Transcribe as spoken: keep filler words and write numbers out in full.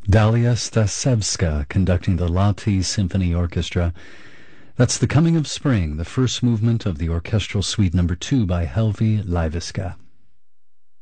Dalia Stasevska conducting the Lahti Symphony Orchestra. That's The Coming of Spring, the first movement of the orchestral suite number two by Helvi Leiviska.